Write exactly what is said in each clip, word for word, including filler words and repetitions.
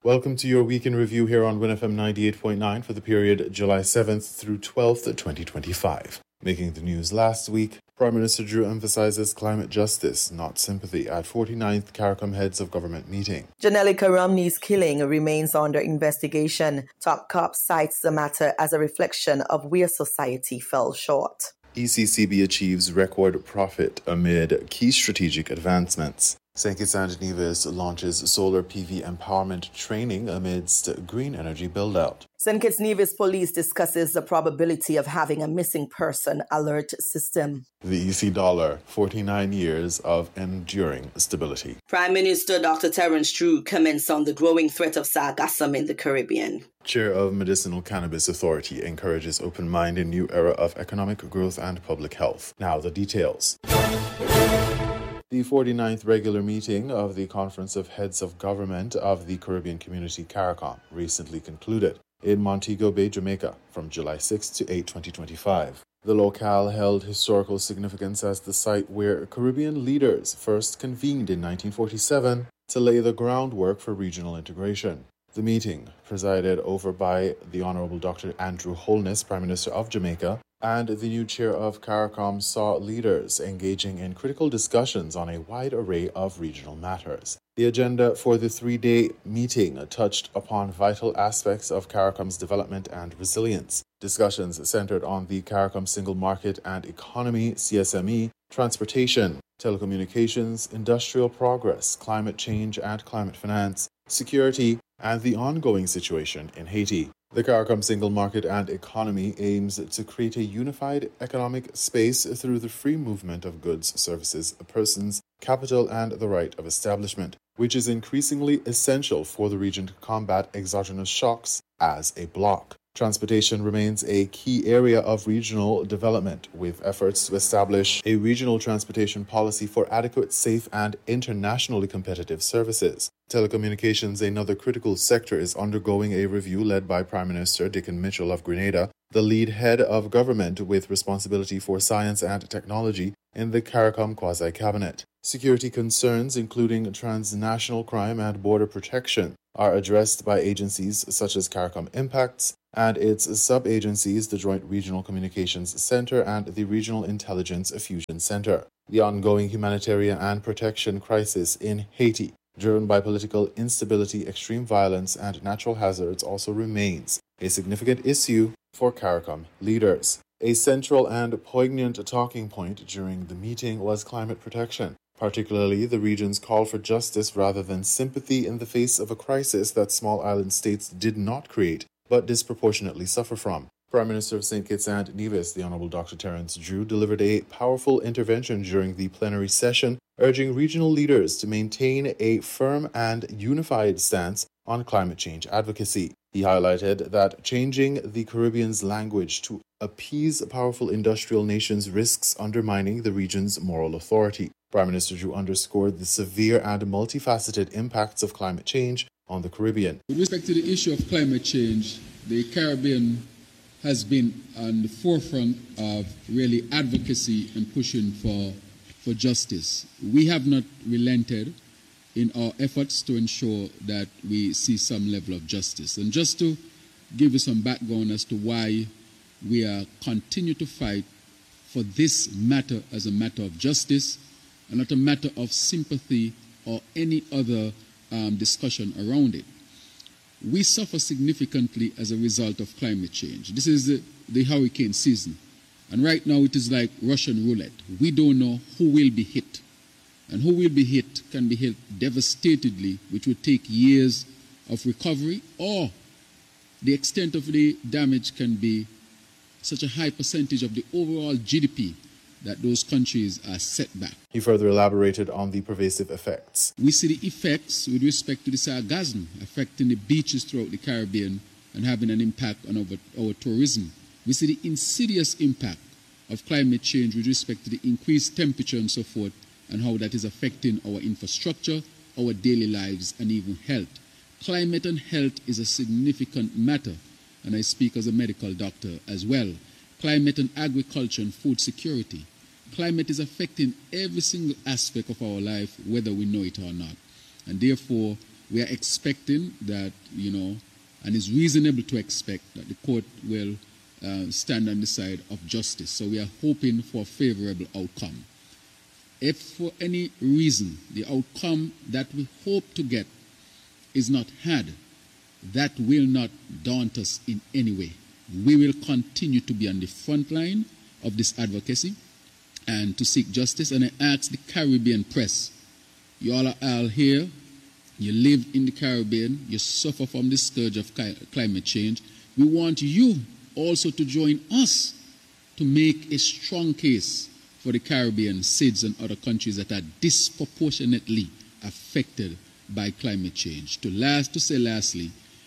Welcome to your week in review here on Win F M ninety-eight point nine for the period July seventh through twelfth, twenty twenty-five. Making the news last week, Prime Minister Drew emphasizes climate justice, not sympathy, at forty-ninth CARICOM Heads of Government meeting. Janelle Romney's killing remains under investigation. Top cop cites the matter as a reflection of where society fell short. E C C B achieves record profit amid key strategic advancements. Saint Kitts and Nevis launches solar P V empowerment training amidst green energy build-out. Saint Kitts Nevis Police discusses the probability of having a missing person alert system. The E C dollar, forty-nine years of enduring stability. Prime Minister Doctor Terence Drew comments on the growing threat of sargassum in the Caribbean. Chair of Medicinal Cannabis Authority encourages open mind in new era of economic growth and public health. Now the details. The forty-ninth regular meeting of the Conference of Heads of Government of the Caribbean Community CARICOM recently concluded in Montego Bay, Jamaica, from July sixth to eighth, twenty twenty-five. The locale held historical significance as the site where Caribbean leaders first convened in nineteen forty-seven to lay the groundwork for regional integration. The meeting, presided over by the Honorable Doctor Andrew Holness, Prime Minister of Jamaica, and the new chair of CARICOM, saw leaders engaging in critical discussions on a wide array of regional matters. The agenda for the three-day meeting touched upon vital aspects of CARICOM's development and resilience. Discussions centered on the CARICOM Single Market and Economy, C S M E, transportation, telecommunications, industrial progress, climate change and climate finance, security, and the ongoing situation in Haiti. The CARICOM Single Market and Economy aims to create a unified economic space through the free movement of goods, services, persons, capital, and the right of establishment, which is increasingly essential for the region to combat exogenous shocks as a bloc. Transportation remains a key area of regional development, with efforts to establish a regional transportation policy for adequate, safe, and internationally competitive services. Telecommunications, another critical sector, is undergoing a review led by Prime Minister Dickon Mitchell of Grenada, the lead head of government with responsibility for science and technology in the CARICOM quasi-cabinet. Security concerns, including transnational crime and border protection, are addressed by agencies such as CARICOM Impacts and its sub-agencies, the Joint Regional Communications Center and the Regional Intelligence Fusion Center. The ongoing humanitarian and protection crisis in Haiti, driven by political instability, extreme violence, and natural hazards, also remains a significant issue for CARICOM leaders. A central and poignant talking point during the meeting was climate protection, particularly the region's call for justice rather than sympathy in the face of a crisis that small island states did not create, but disproportionately suffer from. Prime Minister of Saint Kitts and Nevis, the Honorable Doctor Terence Drew, delivered a powerful intervention during the plenary session, urging regional leaders to maintain a firm and unified stance on climate change advocacy. He highlighted that changing the Caribbean's language to appease powerful industrial nations risks undermining the region's moral authority. Prime Minister Drew underscored the severe and multifaceted impacts of climate change on the Caribbean. With respect to the issue of climate change, the Caribbean has been on the forefront of really advocacy and pushing for, for justice. We have not relented in our efforts to ensure that we see some level of justice. And just to give you some background as to why we are continue to fight for this matter as a matter of justice and not a matter of sympathy or any other um, discussion around it. We suffer significantly as a result of climate change. This is the, the hurricane season. And right now it is like Russian roulette. We don't know who will be hit. And who will be hit can be hit devastatedly, which would take years of recovery, or the extent of the damage can be such a high percentage of the overall G D P that those countries are set back. He further elaborated on the pervasive effects. We see the effects with respect to the sargassum affecting the beaches throughout the Caribbean and having an impact on our, our tourism. We see the insidious impact of climate change with respect to the increased temperature and so forth, and how that is affecting our infrastructure, our daily lives, and even health. Climate and health is a significant matter, and I speak as a medical doctor as well. Climate and agriculture and food security. Climate is affecting every single aspect of our life, whether we know it or not. And therefore, We are expecting that, you know, and it's reasonable to expect that the court will uh, stand on the side of justice. So we are hoping for a favorable outcome. If for any reason the outcome that we hope to get is not had, that will not daunt us in any way. We will continue to be on the front line of this advocacy and to seek justice. And I ask the Caribbean press, you all are all here, you live in the Caribbean, you suffer from the scourge of climate change. We want you also to join us to make a strong case for the Caribbean, S I D S and other countries that are disproportionately affected by climate change. To last, to say lastly,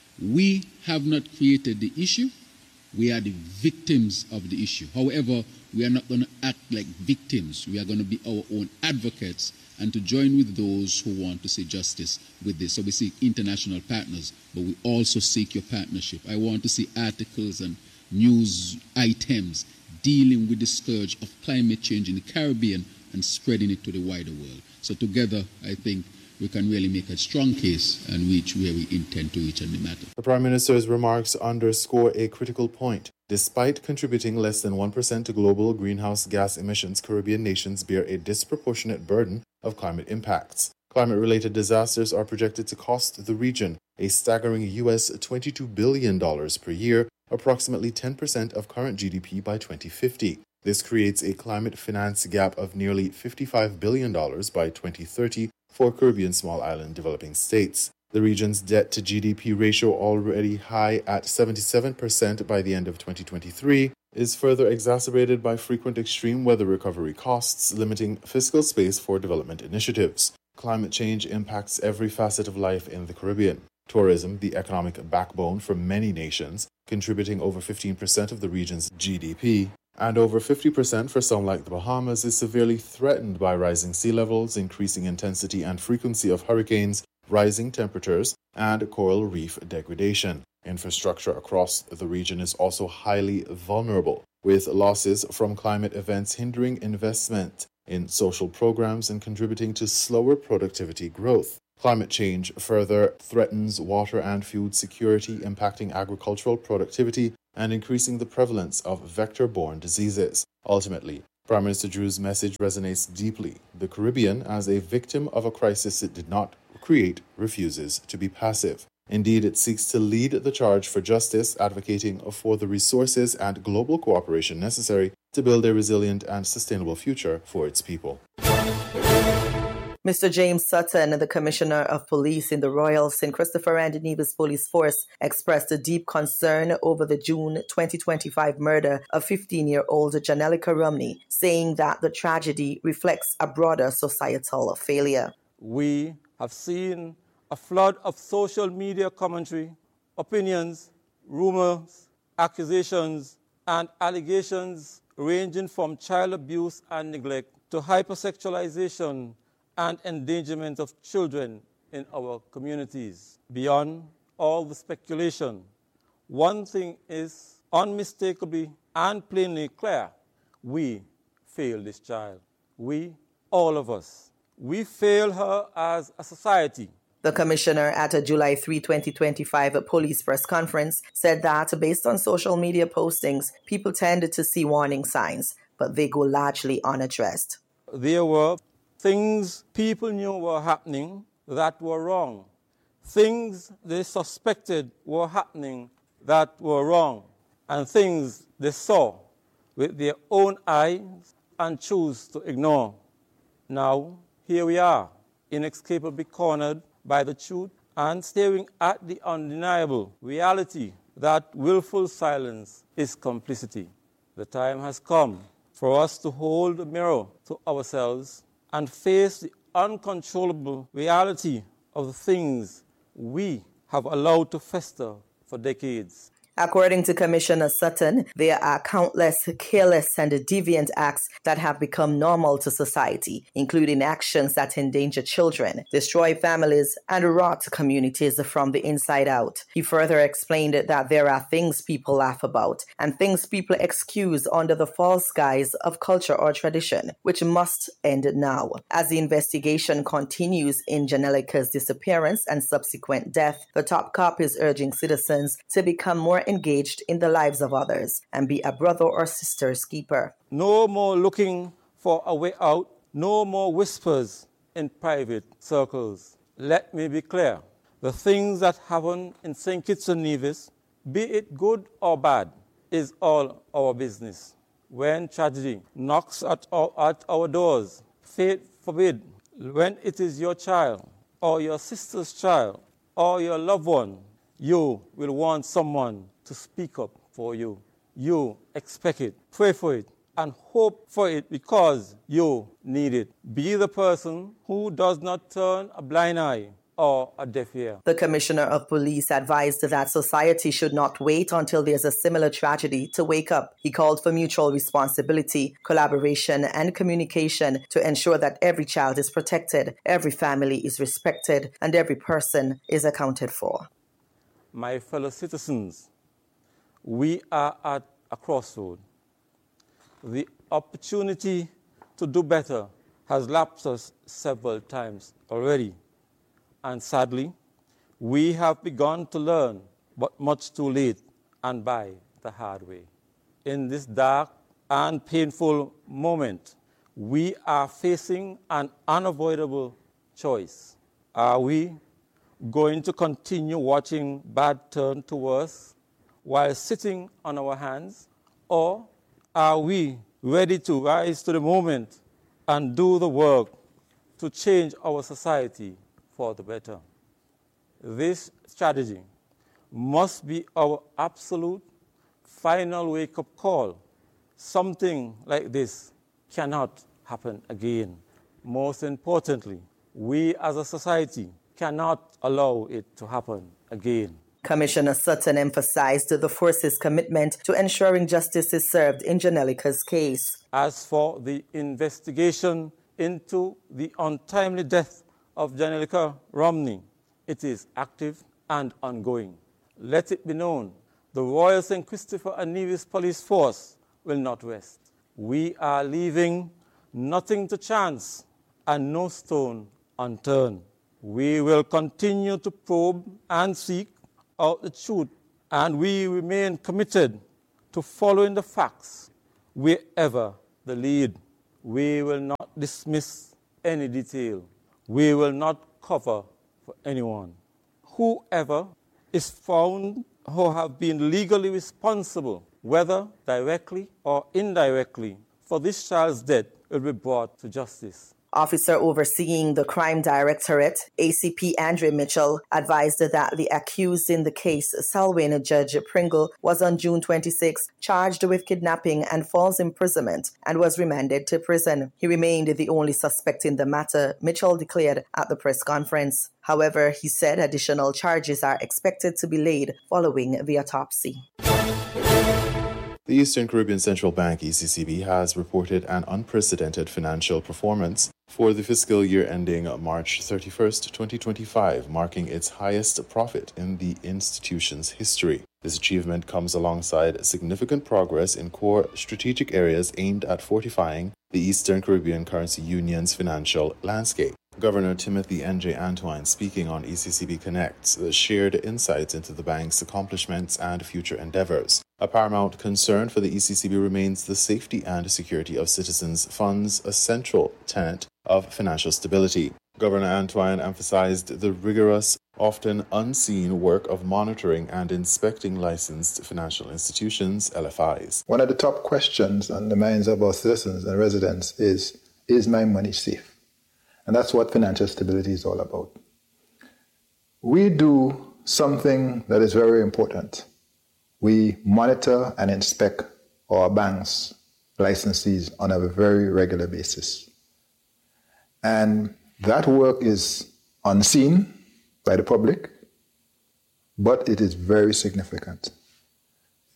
we have not created the issue. We are the victims of the issue. However, we are not going to act like victims. We are going to be our own advocates and to join with those who want to see justice with this. So we seek international partners, but we also seek your partnership. I want to see articles and news items dealing with the scourge of climate change in the Caribbean and spreading it to the wider world. So together, I think we can really make a strong case and reach where we intend to reach on the matter. The Prime Minister's remarks underscore a critical point. Despite contributing less than one percent to global greenhouse gas emissions, Caribbean nations bear a disproportionate burden of climate impacts. Climate-related disasters are projected to cost the region a staggering U S twenty-two billion dollars per year, approximately ten percent of current G D P by twenty fifty. This creates a climate finance gap of nearly fifty-five billion dollars by twenty thirty for Caribbean small island developing states. The region's debt-to-G D P ratio, already high at seventy-seven percent by the end of twenty twenty-three, is further exacerbated by frequent extreme weather recovery costs, limiting fiscal space for development initiatives. Climate change impacts every facet of life in the Caribbean. Tourism, the economic backbone for many nations, contributing over fifteen percent of the region's G D P, and over fifty percent for some like the Bahamas, is severely threatened by rising sea levels, increasing intensity and frequency of hurricanes, rising temperatures, and coral reef degradation. Infrastructure across the region is also highly vulnerable, with losses from climate events hindering investment in social programs and contributing to slower productivity growth. Climate change further threatens water and food security, impacting agricultural productivity and increasing the prevalence of vector-borne diseases. Ultimately, Prime Minister Drew's message resonates deeply. The Caribbean, as a victim of a crisis it did not create, refuses to be passive. Indeed, it seeks to lead the charge for justice, advocating for the resources and global cooperation necessary to build a resilient and sustainable future for its people. Mister James Sutton, the Commissioner of Police in the Royal Saint Christopher and Nevis Police Force, expressed a deep concern over the June twenty twenty-five murder of fifteen-year-old Janelica Rumney, saying that the tragedy reflects a broader societal failure. We have seen a flood of social media commentary, opinions, rumors, accusations, and allegations ranging from child abuse and neglect to hypersexualization and endangerment of children in our communities. Beyond all the speculation, one thing is unmistakably and plainly clear: we failed this child. We, all of us. We fail her as a society. The commissioner at a July third, twenty twenty-five police press conference said that based on social media postings, people tended to see warning signs, but they go largely unaddressed. There were things people knew were happening that were wrong. Things they suspected were happening that were wrong. And things they saw with their own eyes and chose to ignore. Now, here we are, inextricably cornered by the truth and staring at the undeniable reality that willful silence is complicity. The time has come for us to hold the mirror to ourselves and face the uncontrollable reality of the things we have allowed to fester for decades. According to Commissioner Sutton, there are countless careless and deviant acts that have become normal to society, including actions that endanger children, destroy families, and rot communities from the inside out. He further explained that there are things people laugh about and things people excuse under the false guise of culture or tradition, which must end now. As the investigation continues in Janelica's disappearance and subsequent death, the top cop is urging citizens to become more engaged in the lives of others and be a brother or sister's keeper. No more looking for a way out, no more whispers in private circles. Let me be clear. The things that happen in Saint Kitts and Nevis, be it good or bad, is all our business. When tragedy knocks at our, at our doors, fate forbid, when it is your child or your sister's child or your loved one, you will want someone to speak up for you. You expect it, pray for it, and hope for it because you need it. Be the person who does not turn a blind eye or a deaf ear. The Commissioner of Police advised that society should not wait until there's a similar tragedy to wake up. He called for mutual responsibility, collaboration, and communication to ensure that every child is protected, every family is respected, and every person is accounted for. My fellow citizens, we are at a crossroad. The opportunity to do better has lapsed us several times already. And sadly, we have begun to learn, but much too late and by the hard way. In this dark and painful moment, we are facing an unavoidable choice. Are we going to continue watching bad turn to worse while sitting on our hands? Or are we ready to rise to the moment and do the work to change our society for the better? This strategy must be our absolute final wake-up call. Something like this cannot happen again. Most importantly, we as a society cannot allow it to happen again. Commissioner Sutton emphasized the force's commitment to ensuring justice is served in Janelica's case. As for the investigation into the untimely death of Janelica Romney, it is active and ongoing. Let it be known, the Royal Saint Christopher and Nevis Police Force will not rest. We are leaving nothing to chance and no stone unturned. We will continue to probe and seek out the truth, and we remain committed to following the facts wherever they lead. We will not dismiss any detail. We will not cover for anyone. Whoever is found who have been legally responsible, whether directly or indirectly, for this child's death will be brought to justice. Officer overseeing the Crime Directorate, A C P Andre Mitchell, advised that the accused in the case, Selwyn Judge Pringle, was on June twenty-sixth charged with kidnapping and false imprisonment and was remanded to prison. He remained the only suspect in the matter, Mitchell declared at the press conference. However, he said additional charges are expected to be laid following the autopsy. The Eastern Caribbean Central Bank, E C C B, has reported an unprecedented financial performance for the fiscal year ending March thirty-first, twenty twenty-five, marking its highest profit in the institution's history. This achievement comes alongside significant progress in core strategic areas aimed at fortifying the Eastern Caribbean Currency Union's financial landscape. Governor Timothy N J Antoine, speaking on E C C B Connects, shared insights into the bank's accomplishments and future endeavors. A paramount concern for the E C C B remains the safety and security of citizens' funds, a central tenet of financial stability. Governor Antoine emphasized the rigorous, often unseen work of monitoring and inspecting licensed financial institutions, L F Is. One of the top questions on the minds of our citizens and residents is, is my money safe? And that's what financial stability is all about. We do something that is very important. We monitor and inspect our banks' licensees on a very regular basis. And that work is unseen by the public, but it is very significant.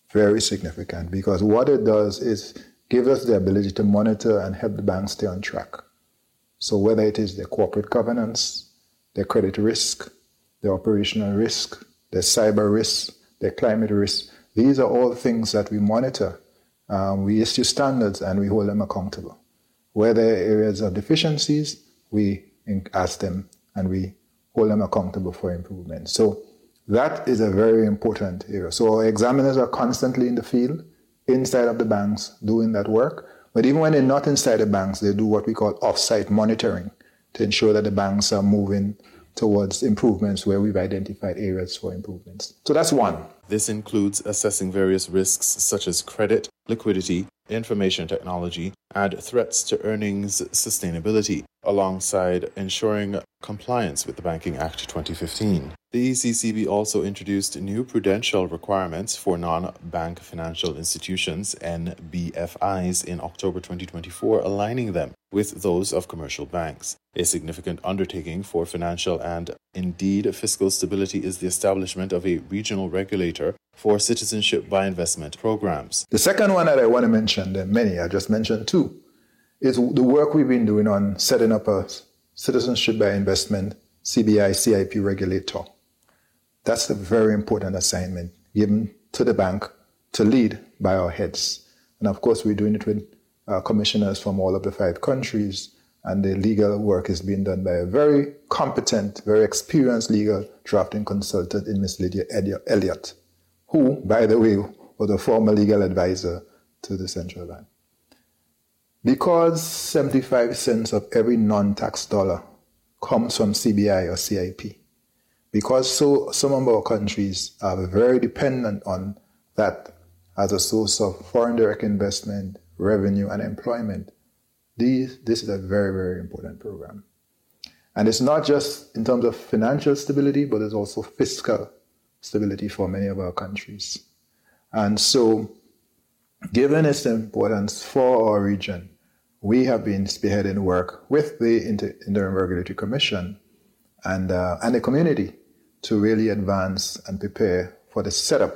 very significant, because what it does is give us the ability to monitor and help the banks stay on track. So whether it is their corporate governance, their credit risk, their operational risk, their cyber risk, their climate risk, these are all things that we monitor. Um, we issue standards and we hold them accountable. Where there are areas of deficiencies, we ask them and we hold them accountable for improvement. So that is a very important area. So our examiners are constantly in the field, inside of the banks, doing that work. But even when they're not inside the banks, they do what we call off-site monitoring to ensure that the banks are moving towards improvements where we've identified areas for improvements. So that's one. This includes assessing various risks such as credit, liquidity, information technology, and threats to earnings sustainability, alongside ensuring compliance with the Banking Act twenty fifteen. The E C C B also introduced new prudential requirements for non-bank financial institutions, N B F Is, in October twenty twenty-four, aligning them with those of commercial banks. A significant undertaking for financial and, indeed, fiscal stability is the establishment of a regional regulator for citizenship by investment programs. The second one that I want to mention, there are many, I just mentioned two, is the work we've been doing on setting up a citizenship by investment, C B I, C I P regulator. That's a very important assignment given to the bank to lead by our heads. And of course, we're doing it with uh, commissioners from all of the five countries, and the legal work is being done by a very competent, very experienced legal drafting consultant in Miss Lydia Elliott, who, by the way, was a former legal advisor to the central bank. Because seventy-five cents of every non-tax dollar comes from C B I or C I P, because so some of our countries are very dependent on that as a source of foreign direct investment, revenue, and employment, these, this is a very, very important program. And it's not just in terms of financial stability, but it's also fiscal stability for many of our countries. And so, given its importance for our region, we have been spearheading work with the Inter- Interim Regulatory Commission and, uh, and the community to really advance and prepare for the setup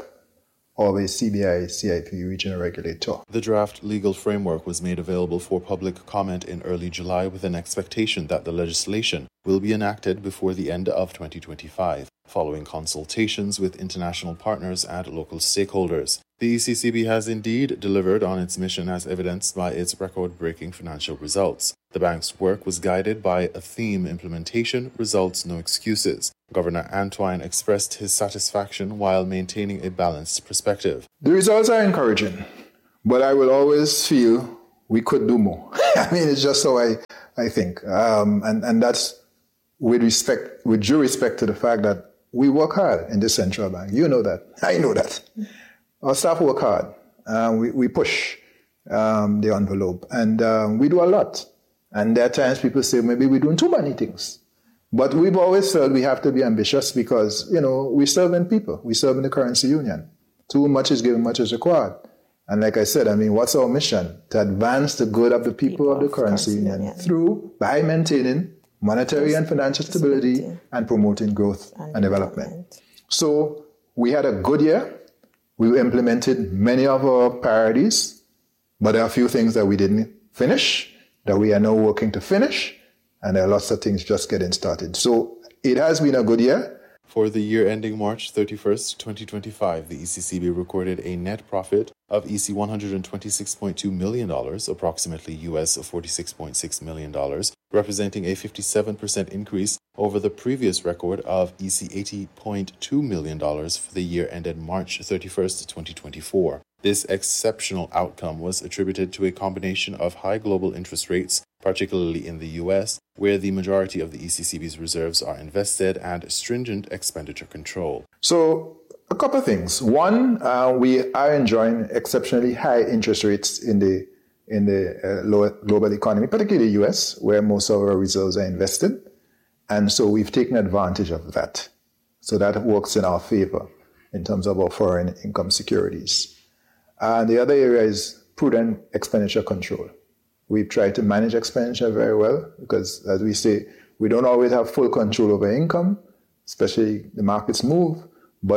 of a C B I C I P regional regulator. The draft legal framework was made available for public comment in early July, with an expectation that the legislation will be enacted before the end of twenty twenty-five, following consultations with international partners and local stakeholders. The E C C B has indeed delivered on its mission, as evidenced by its record-breaking financial results. The bank's work was guided by a theme: implementation, results, no excuses. Governor Antoine expressed his satisfaction while maintaining a balanced perspective. The results are encouraging, but I will always feel we could do more. I mean, it's just how I, I think. Um, and, and that's with respect, with due respect to the fact that we work hard in the central bank. You know that. I know that. Our staff work hard. Uh, we, we push um, the envelope, and um, we do a lot. And there are times people say maybe we're doing too many things. But we've always felt we have to be ambitious because, you know, we're serving people. We're serving the currency union. Too much is given, much is required. And like I said, I mean, what's our mission? To advance the good of the people, people of the currency, currency union, union through, by maintaining monetary and financial stability, stability and promoting growth and, and development. development. So we had a good year. We implemented many of our priorities, but there are a few things that we didn't finish, that we are now working to finish. And there are lots of things just getting started. So it has been a good year. For the year ending March thirty-first, twenty twenty-five, the E C C B recorded a net profit of E C one hundred twenty-six point two million dollars, approximately U S forty-six point six million dollars, representing a fifty-seven percent increase over the previous record of E C eighty point two million dollars for the year ended March thirty-first, twenty twenty-four. This exceptional outcome was attributed to a combination of high global interest rates, particularly in the U S, where the majority of the E C C B's reserves are invested, and stringent expenditure control. So, a couple of things. One, uh, we are enjoying exceptionally high interest rates in the in the uh, lower global economy, particularly the U S, where most of our reserves are invested. And so we've taken advantage of that. So that works in our favor in terms of our foreign income securities. And the other area is prudent expenditure control. We've tried to manage expenditure very well because, as we say, we don't always have full control over income, especially the markets move, but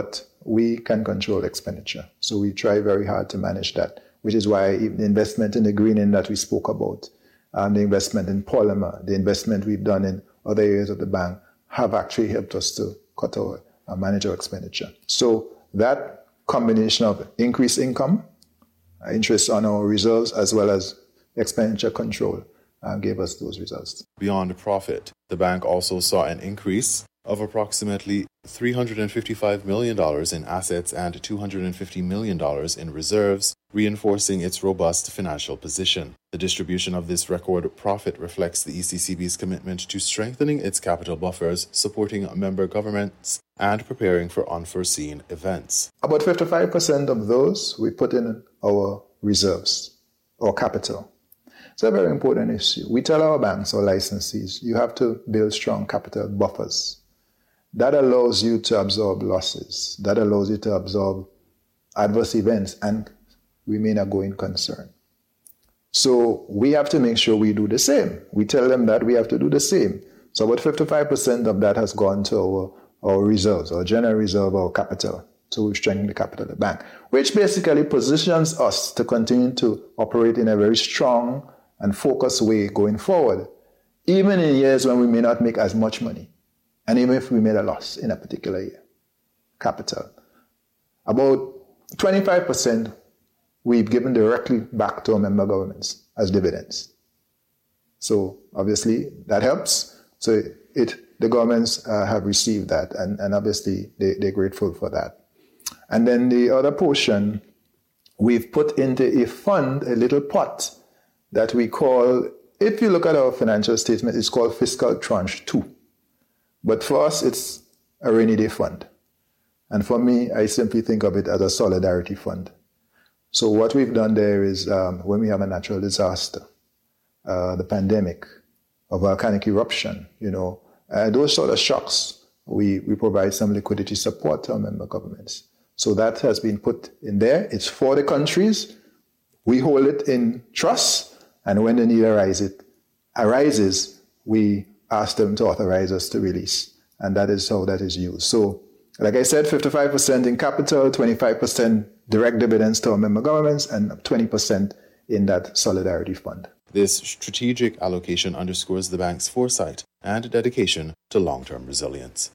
we can control expenditure. So we try very hard to manage that, which is why the investment in the greening that we spoke about, um, the investment in polymer, the investment we've done in other areas of the bank have actually helped us to cut our, uh, manage our expenditure. So that combination of increased income, uh, interest on our reserves, as well as expenditure control uh, gave us those results. Beyond profit, the bank also saw an increase of approximately three hundred fifty-five million dollars in assets and two hundred fifty million dollars in reserves, reinforcing its robust financial position. The distribution of this record profit reflects the E C C B's commitment to strengthening its capital buffers, supporting member governments, and preparing for unforeseen events. About fifty-five percent of those we put in our reserves, or capital. It's a very important issue. We tell our banks or licensees, you have to build strong capital buffers. That allows you to absorb losses. That allows you to absorb adverse events and remain a going concern. So we have to make sure we do the same. We tell them that we have to do the same. So about fifty-five percent of that has gone to our, our reserves, our general reserve, our capital. So we've strengthened the capital of the bank, which basically positions us to continue to operate in a very strong and focused way going forward, even in years when we may not make as much money. And even if we made a loss in a particular year, capital. About twenty-five percent we've given directly back to our member governments as dividends. So obviously that helps. So it, the governments uh, have received that, and, and obviously they, they're grateful for that. And then the other portion, we've put into a fund, a little pot that we call, if you look at our financial statement, it's called Fiscal Tranche two. But for us, it's a rainy day fund. And for me, I simply think of it as a solidarity fund. So what we've done there is um, when we have a natural disaster, uh, the pandemic, a volcanic eruption, you know, uh, those sort of shocks, we, we provide some liquidity support to our member governments. So that has been put in there. It's for the countries. We hold it in trust. And when the need arises, arises, we ask them to authorize us to release. And that is how that is used. So, like I said, fifty-five percent in capital, twenty-five percent direct dividends to our member governments, and twenty percent in that solidarity fund. This strategic allocation underscores the bank's foresight and dedication to long-term resilience.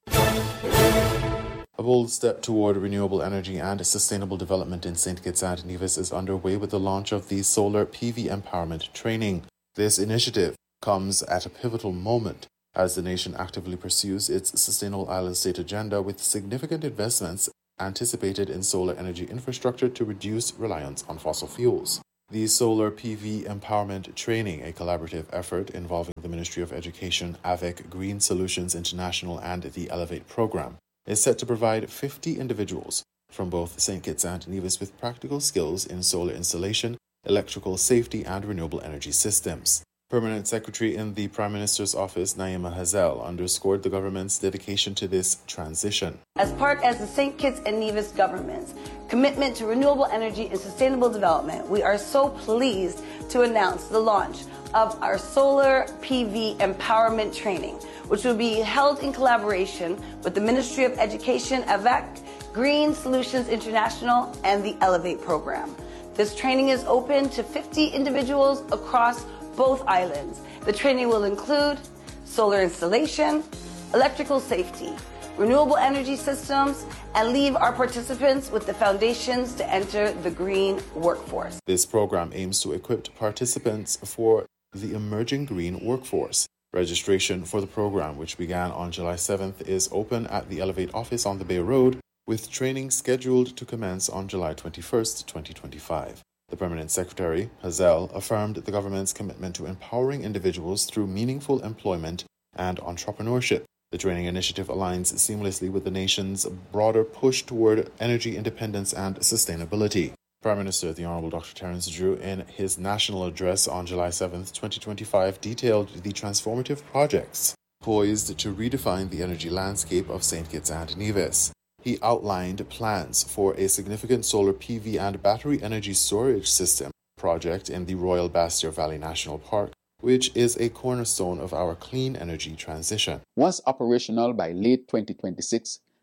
A bold step toward renewable energy and sustainable development in Saint Kitts and Nevis is underway with the launch of the Solar P V Empowerment Training. This initiative comes at a pivotal moment as the nation actively pursues its Sustainable Island State agenda with significant investments anticipated in solar energy infrastructure to reduce reliance on fossil fuels. The Solar P V Empowerment Training, a collaborative effort involving the Ministry of Education, A V E C, Green Solutions International, and the Elevate program, is set to provide fifty individuals from both Saint Kitts and Nevis with practical skills in solar installation, electrical safety, and renewable energy systems. Permanent Secretary in the Prime Minister's Office, Naima Hazel, underscored the government's dedication to this transition. As part of the Saint Kitts and Nevis government's commitment to renewable energy and sustainable development, we are so pleased to announce the launch of our Solar P V Empowerment Training, which will be held in collaboration with the Ministry of Education, A V E C, Green Solutions International, and the Elevate program. This training is open to fifty individuals across both islands. The training will include solar installation, electrical safety, renewable energy systems, and leave our participants with the foundations to enter the green workforce. This program aims to equip participants for the emerging green workforce. Registration for the program, which began on July seventh, is open at the Elevate office on the Bay Road, with training scheduled to commence on July twenty-first, twenty twenty-five. The Permanent Secretary, Hazel, affirmed the government's commitment to empowering individuals through meaningful employment and entrepreneurship. The training initiative aligns seamlessly with the nation's broader push toward energy independence and sustainability. Prime Minister, the Honourable Doctor Terence Drew, in his national address on July seventh, twenty twenty-five, detailed the transformative projects poised to redefine the energy landscape of Saint Kitts and Nevis. He outlined plans for a significant solar P V and battery energy storage system project in the Royal Bastyr Valley National Park, which is a cornerstone of our clean energy transition. Once operational by late twenty twenty-six,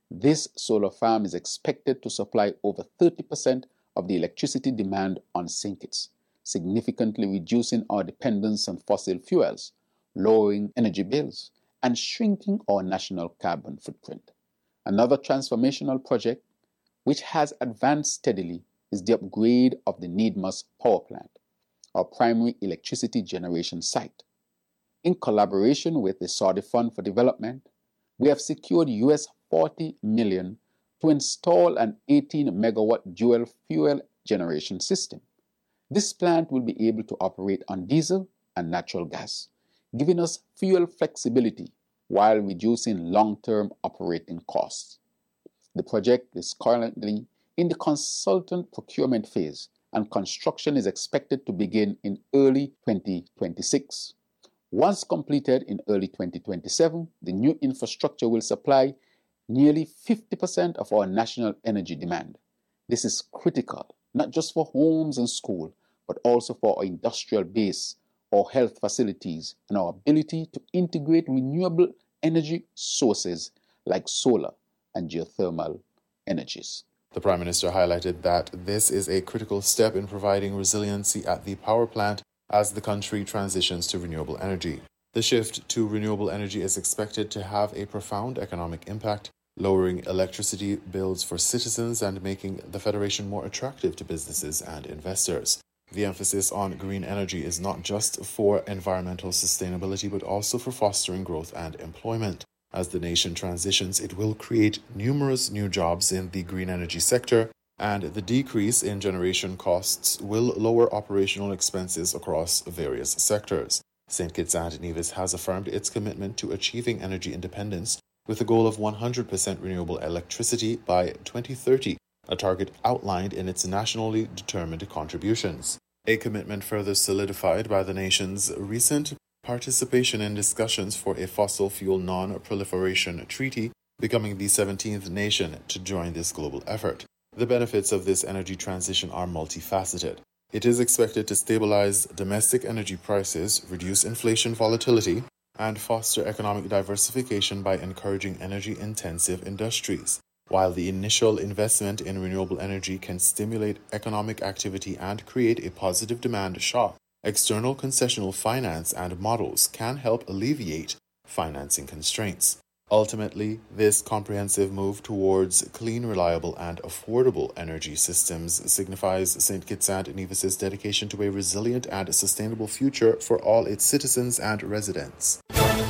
This solar farm is expected to supply over thirty percent of the electricity demand on Saint Kitts, significantly reducing our dependence on fossil fuels, lowering energy bills, and shrinking our national carbon footprint. Another transformational project which has advanced steadily is the upgrade of the Needmus Power Plant, our primary electricity generation site. In collaboration with the Saudi Fund for Development, we have secured U S forty million dollars to install an eighteen megawatt dual fuel generation system. This plant will be able to operate on diesel and natural gas, giving us fuel flexibility while reducing long-term operating costs. The project is currently in the consultant procurement phase, and construction is expected to begin in early twenty twenty-six. Once completed in early twenty twenty-seven, the new infrastructure will supply nearly fifty percent of our national energy demand. This is critical, not just for homes and schools, but also for our industrial base, our health facilities, and our ability to integrate renewable energy sources like solar and geothermal energies. The Prime Minister highlighted that this is a critical step in providing resiliency at the power plant as the country transitions to renewable energy. The shift to renewable energy is expected to have a profound economic impact, lowering electricity bills for citizens and making the Federation more attractive to businesses and investors. The emphasis on green energy is not just for environmental sustainability, but also for fostering growth and employment. As the nation transitions, it will create numerous new jobs in the green energy sector, and the decrease in generation costs will lower operational expenses across various sectors. Saint Kitts and Nevis has affirmed its commitment to achieving energy independence with a goal of one hundred percent renewable electricity by twenty thirty, a target outlined in its nationally determined contributions. A commitment further solidified by the nation's recent participation in discussions for a fossil fuel non-proliferation treaty, becoming the seventeenth nation to join this global effort. The benefits of this energy transition are multifaceted. It is expected to stabilize domestic energy prices, reduce inflation volatility, and foster economic diversification by encouraging energy-intensive industries. While the initial investment in renewable energy can stimulate economic activity and create a positive demand shock, external concessional finance and models can help alleviate financing constraints. Ultimately, this comprehensive move towards clean, reliable, and affordable energy systems signifies Saint Kitts and Nevis's dedication to a resilient and sustainable future for all its citizens and residents.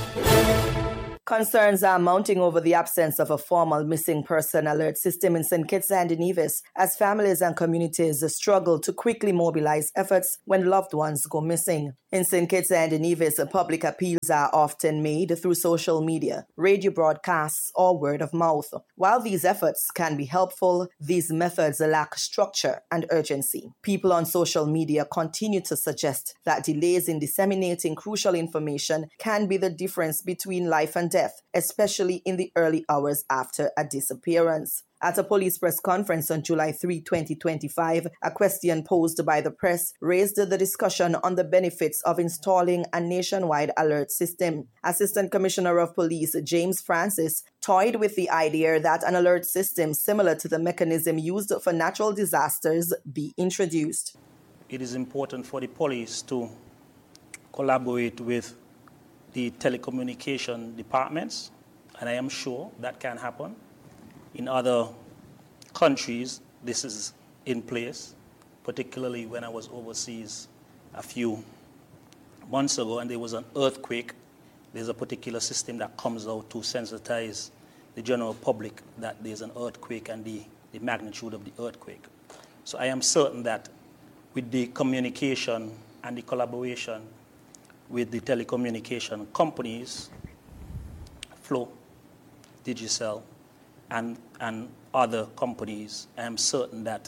Concerns are mounting over the absence of a formal missing person alert system in Saint Kitts and Nevis as families and communities struggle to quickly mobilize efforts when loved ones go missing. In Saint Kitts and Nevis, public appeals are often made through social media, radio broadcasts, or word of mouth. While these efforts can be helpful, these methods lack structure and urgency. People on social media continue to suggest that delays in disseminating crucial information can be the difference between life and death, especially in the early hours after a disappearance. At a police press conference on July third, twenty twenty-five, a question posed by the press raised the discussion on the benefits of installing a nationwide alert system. Assistant Commissioner of Police James Francis toyed with the idea that an alert system similar to the mechanism used for natural disasters be introduced. It is important for the police to collaborate with the telecommunication departments, and I am sure that can happen. In other countries, this is in place, particularly when I was overseas a few months ago and there was an earthquake. There's a particular system that comes out to sensitize the general public that there's an earthquake and the, the magnitude of the earthquake. So I am certain that with the communication and the collaboration with the telecommunication companies, Flow, Digicel, and, and other companies, I am certain that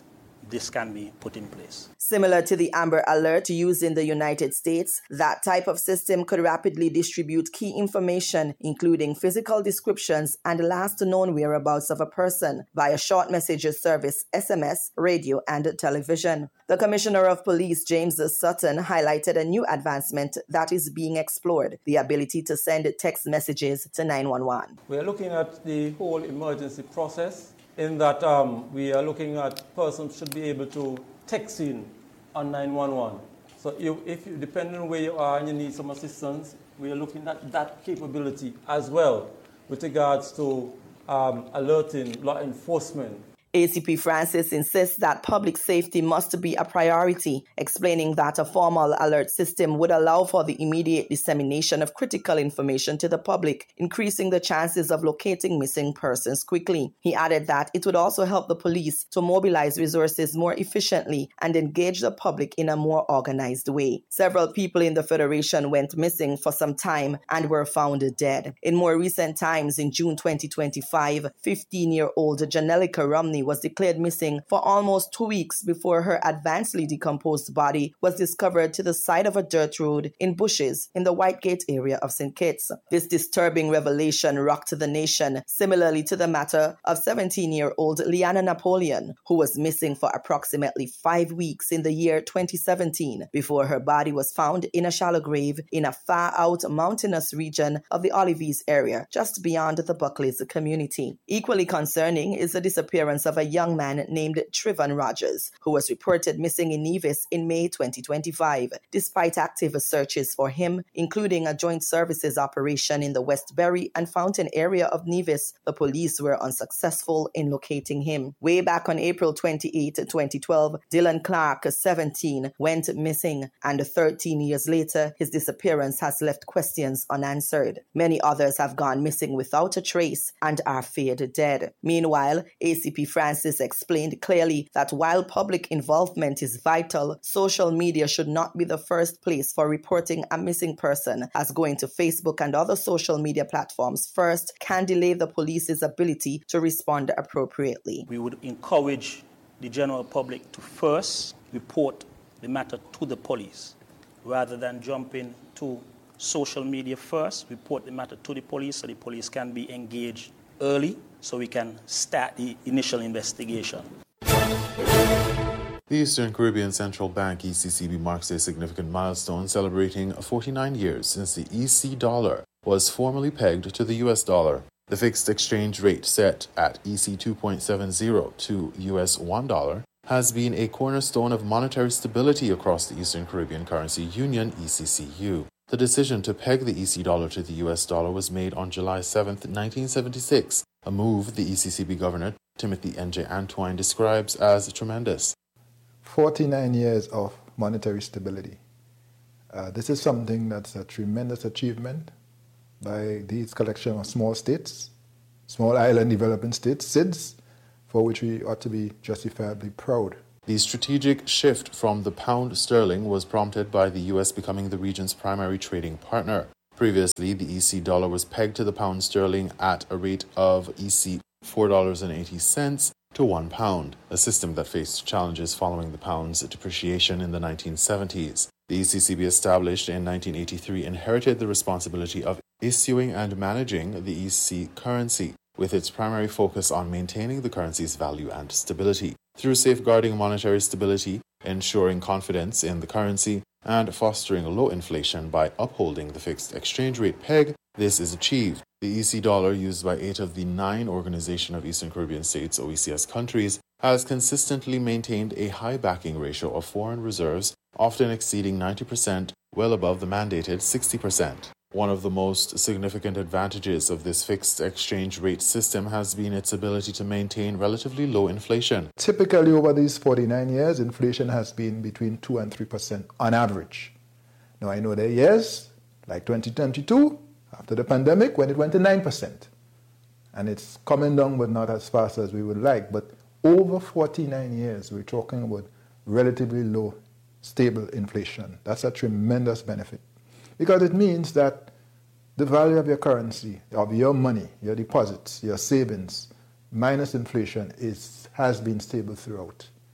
this can be put in place. Similar to the Amber Alert used in the United States, that type of system could rapidly distribute key information, including physical descriptions and last known whereabouts of a person, via short messages service, S M S, radio, and television. The Commissioner of Police, James Sutton, highlighted a new advancement that is being explored, the ability to send text messages to nine one one. We are looking at the whole emergency process in that um, we are looking at persons should be able to text in on nine one one. So you, if you, depending on where you are and you need some assistance, we are looking at that capability as well with regards to um, alerting law enforcement. A C P Francis insists that public safety must be a priority, explaining that a formal alert system would allow for the immediate dissemination of critical information to the public, increasing the chances of locating missing persons quickly. He added that it would also help the police to mobilize resources more efficiently and engage the public in a more organized way. Several people in the Federation went missing for some time and were found dead. In more recent times, in June twenty twenty-five, fifteen-year-old Janelica Romney was declared missing for almost two weeks before her advancedly decomposed body was discovered to the side of a dirt road in bushes in the Whitegate area of Saint Kitts. This disturbing revelation rocked the nation, similarly to the matter of seventeen-year-old Leanna Napoleon, who was missing for approximately five weeks in the year twenty seventeen before her body was found in a shallow grave in a far-out mountainous region of the Olives area, just beyond the Buckleys community. Equally concerning is the disappearance of of a young man named Trivon Rogers, who was reported missing in Nevis in May twenty twenty-five. Despite active searches for him, including a joint services operation in the Westbury and Fountain area of Nevis, the police were unsuccessful in locating him. Way back on April twenty-eighth, twenty twelve, Dylan Clark, seventeen, went missing, and thirteen years later, his disappearance has left questions unanswered. Many others have gone missing without a trace and are feared dead. Meanwhile, A C P Francis explained clearly that while public involvement is vital, social media should not be the first place for reporting a missing person, as going to Facebook and other social media platforms first can delay the police's ability to respond appropriately. We would encourage the general public to first report the matter to the police, rather than jumping to social media first. Report the matter to the police so the police can be engaged early, so we can start the initial investigation. The Eastern Caribbean Central Bank, E C C B, marks a significant milestone, celebrating forty-nine years since the E C dollar was formally pegged to the U S dollar. The fixed exchange rate set at E C two point seven zero to U S one dollar has been a cornerstone of monetary stability across the Eastern Caribbean Currency Union, E C C U. The decision to peg the E C dollar to the U S dollar was made on July seventh, nineteen seventy-six, a move the E C C B Governor, Timothy N J Antoine, describes as tremendous. forty-nine years of monetary stability. Uh, this is something that's a tremendous achievement by these collection of small states, small island developing states, S I Ds, for which we ought to be justifiably proud. The strategic shift from the pound sterling was prompted by the U S becoming the region's primary trading partner. Previously, the E C dollar was pegged to the pound sterling at a rate of E C four dollars and eighty cents to one pound, a system that faced challenges following the pound's depreciation in the nineteen seventies. The E C C B, established in nineteen eighty-three, inherited the responsibility of issuing and managing the E C currency, with its primary focus on maintaining the currency's value and stability. Through safeguarding monetary stability, ensuring confidence in the currency, and fostering low inflation by upholding the fixed exchange rate peg, this is achieved. The E C dollar, used by eight of the nine Organization of Eastern Caribbean States O E C S countries, has consistently maintained a high backing ratio of foreign reserves, often exceeding ninety percent, well above the mandated sixty percent. One of the most significant advantages of this fixed exchange rate system has been its ability to maintain relatively low inflation. Typically, over these forty-nine years, inflation has been between two and three percent on average. Now, I know there are years, like twenty twenty-two, after the pandemic, when it went to nine percent. And it's coming down, but not as fast as we would like. But over forty-nine years, we're talking about relatively low, stable inflation. That's a tremendous benefit, because it means that the value of your currency, of your money, your deposits, your savings, minus inflation, is has been stable throughout.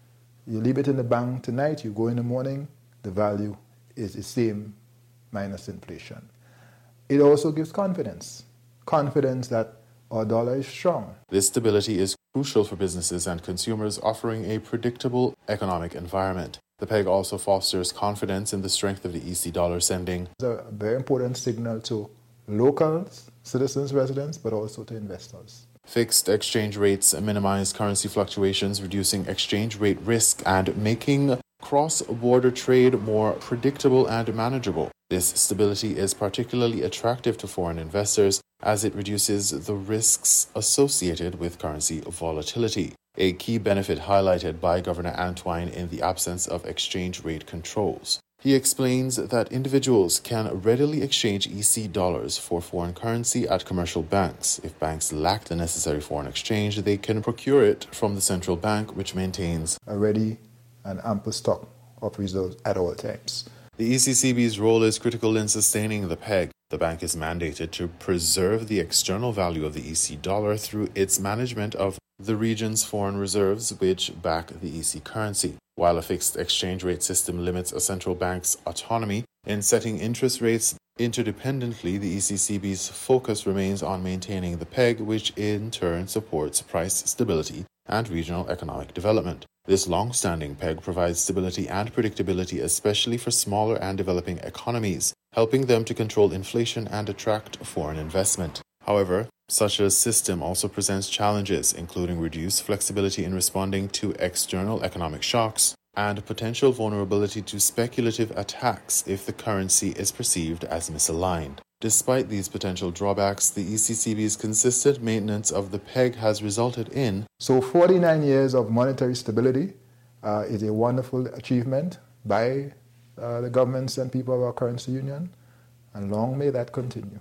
You leave it in the bank tonight, you go in the morning, the value is the same minus inflation. It also gives confidence, confidence that our dollar is strong. This stability is crucial for businesses and consumers, offering a predictable economic environment. The peg also fosters confidence in the strength of the E C dollar, sending It's a very important signal to locals, citizens, residents, but also to investors. Fixed exchange rates minimize currency fluctuations, reducing exchange rate risk and making cross-border trade more predictable and manageable. This stability is particularly attractive to foreign investors as it reduces the risks associated with currency volatility, a key benefit highlighted by Governor Antwine in the absence of exchange rate controls. He explains that individuals can readily exchange E C dollars for foreign currency at commercial banks. If banks lack the necessary foreign exchange, they can procure it from the central bank, which maintains a ready and ample stock of reserves at all times. The E C C B's role is critical in sustaining the peg. The bank is mandated to preserve the external value of the E C dollar through its management of the region's foreign reserves, which back the E C currency. While a fixed exchange rate system limits a central bank's autonomy in setting interest rates interdependently, the E C C B's focus remains on maintaining the peg, which in turn supports price stability and regional economic development. This long-standing peg provides stability and predictability, especially for smaller and developing economies, helping them to control inflation and attract foreign investment. However, such a system also presents challenges, including reduced flexibility in responding to external economic shocks and potential vulnerability to speculative attacks if the currency is perceived as misaligned. Despite these potential drawbacks, the E C C B's consistent maintenance of the peg has resulted in So forty-nine years of monetary stability uh, is a wonderful achievement by uh, the governments and people of our currency union, and long may that continue.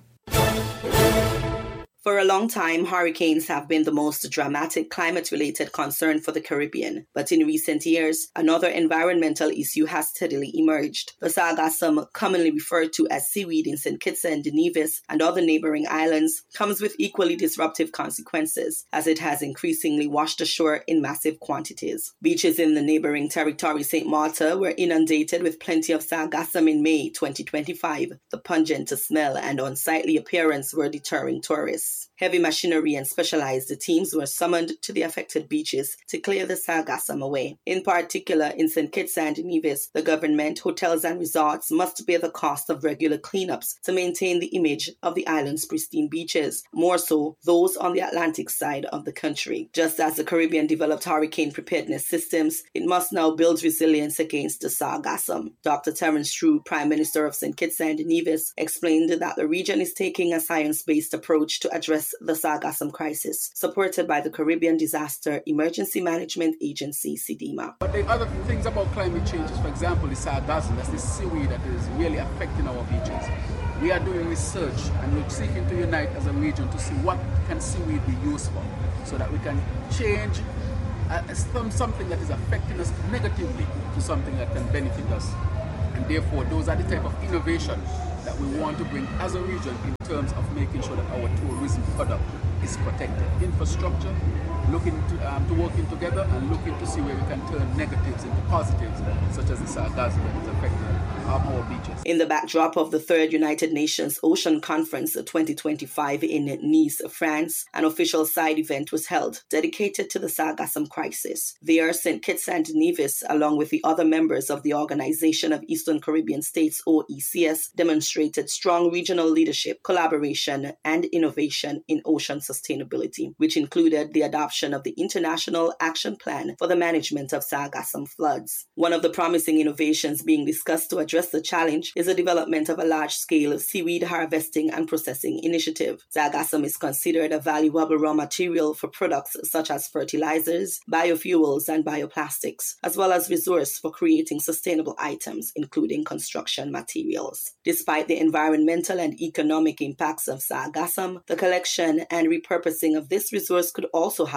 For a long time, hurricanes have been the most dramatic climate-related concern for the Caribbean. But in recent years, another environmental issue has steadily emerged. The sargassum, commonly referred to as seaweed in Saint Kitts and Nevis and other neighboring islands, comes with equally disruptive consequences, as it has increasingly washed ashore in massive quantities. Beaches in the neighboring territory Saint Martha were inundated with plenty of sargassum in May twenty twenty-five. The pungent smell and unsightly appearance were deterring tourists. Heavy machinery and specialized teams were summoned to the affected beaches to clear the sargassum away. In particular, in Saint Kitts and Nevis, the government, hotels and resorts must bear the cost of regular cleanups to maintain the image of the island's pristine beaches, more so those on the Atlantic side of the country. Just as the Caribbean developed hurricane preparedness systems, it must now build resilience against the sargassum. Doctor Terence True, Prime Minister of Saint Kitts and Nevis, explained that the region is taking a science-based approach to address the sargassum crisis, supported by the Caribbean Disaster Emergency Management Agency, CDEMA. But the other things about climate change is, for example, the sargassum, that's the seaweed that is really affecting our beaches. We are doing research and we're seeking to unite as a region to see what can seaweed be used for, so that we can change uh, some, something that is affecting us negatively to something that can benefit us. And therefore, those are the type of innovation that we want to bring as a region in terms of making sure that our tourism product is protected. Infrastructure, looking to, um, to working together and looking to see where we can turn negatives into positives, such as the sargassum that is affecting our beaches. In the backdrop of the third United Nations Ocean Conference twenty twenty-five in Nice, France, an official side event was held dedicated to the sargassum crisis. There, Saint Kitts and Nevis, along with the other members of the Organization of Eastern Caribbean States, O E C S, demonstrated strong regional leadership, collaboration, and innovation in ocean sustainability, which included the adoption of the International Action Plan for the Management of Sargassum Floods. One of the promising innovations being discussed to address the challenge is the development of a large-scale seaweed harvesting and processing initiative. Sargassum is considered a valuable raw material for products such as fertilizers, biofuels, and bioplastics, as well as resource for creating sustainable items, including construction materials. Despite the environmental and economic impacts of sargassum, the collection and repurposing of this resource could also have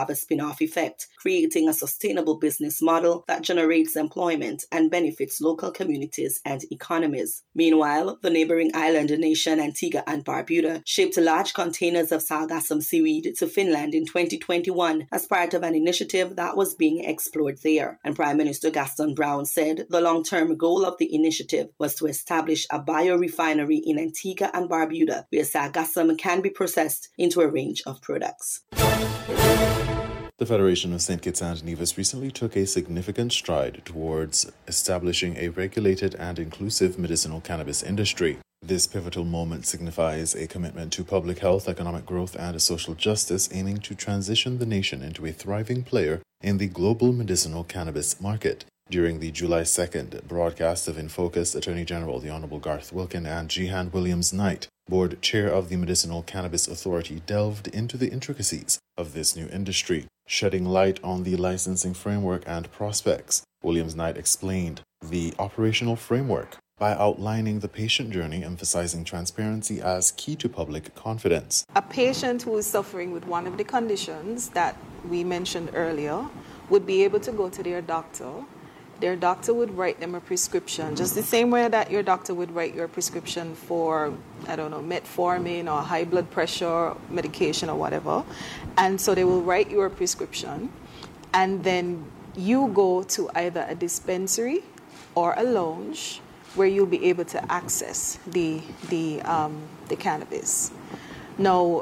have a spin-off effect, creating a sustainable business model that generates employment and benefits local communities and economies. Meanwhile, the neighboring island nation Antigua and Barbuda shipped large containers of sargassum seaweed to Finland in twenty twenty-one as part of an initiative that was being explored there. And Prime Minister Gaston Brown said the long-term goal of the initiative was to establish a biorefinery in Antigua and Barbuda where sargassum can be processed into a range of products. The Federation of Saint Kitts and Nevis recently took a significant stride towards establishing a regulated and inclusive medicinal cannabis industry. This pivotal moment signifies a commitment to public health, economic growth, and social justice, aiming to transition the nation into a thriving player in the global medicinal cannabis market. During the July second broadcast of In Focus, Attorney General the Honorable Garth Wilkin and Jehan Williams-Knight, Board Chair of the Medicinal Cannabis Authority, delved into the intricacies of this new industry, shedding light on the licensing framework and prospects. Williams-Knight explained the operational framework by outlining the patient journey, emphasizing transparency as key to public confidence. A patient who is suffering with one of the conditions that we mentioned earlier would be able to go to their doctor. Their doctor would write them a prescription, just the same way that your doctor would write your prescription for, I don't know, metformin or high blood pressure medication or whatever. And so they will write you a prescription, and then you go to either a dispensary or a lounge where you'll be able to access the the um, the cannabis. Now,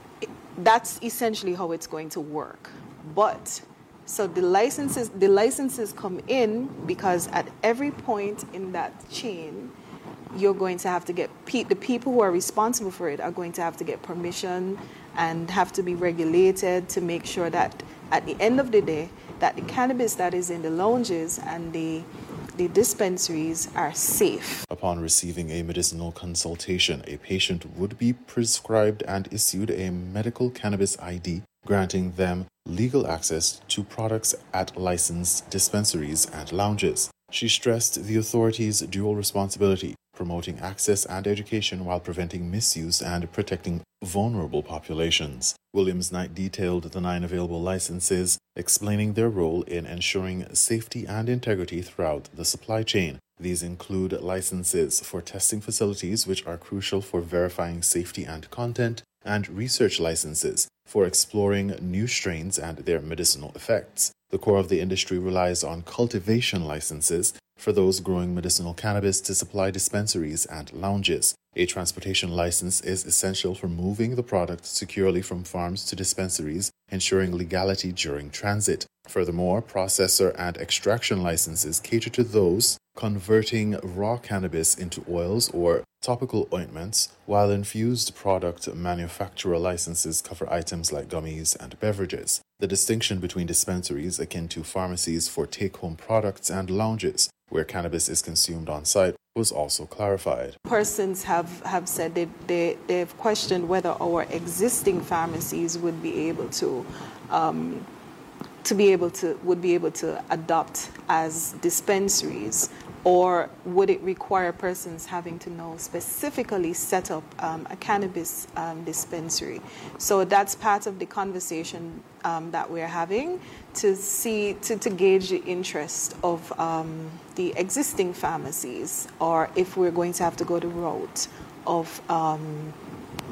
that's essentially how it's going to work. But so the licenses the licenses come in because at every point in that chain, you're going to have to get pe- the people who are responsible for it are going to have to get permission and have to be regulated to make sure that at the end of the day, that the cannabis that is in the lounges and the the dispensaries are safe. Upon receiving a medicinal consultation, a patient would be prescribed and issued a medical cannabis I D, granting them legal access to products at licensed dispensaries and lounges. She stressed the authority's dual responsibility, promoting access and education while preventing misuse and protecting vulnerable populations. Williams-Knight detailed the nine available licenses, explaining their role in ensuring safety and integrity throughout the supply chain. These include licenses for testing facilities, which are crucial for verifying safety and content, and research licenses for exploring new strains and their medicinal effects. The core of the industry relies on cultivation licenses for those growing medicinal cannabis to supply dispensaries and lounges. A transportation license is essential for moving the product securely from farms to dispensaries, ensuring legality during transit. Furthermore, processor and extraction licenses cater to those converting raw cannabis into oils or topical ointments, while infused product manufacturer licenses cover items like gummies and beverages. The distinction between dispensaries, akin to pharmacies for take-home products, and lounges, where cannabis is consumed on site, was also clarified. Persons have, have said that they, they've questioned whether our existing pharmacies would be able to um, to be able to would be able to adopt as dispensaries, or would it require persons having to know specifically set up um, a cannabis um, dispensary? So that's part of the conversation um, that we're having to see to, to gauge the interest of um, the existing pharmacies, or if we're going to have to go the route of um,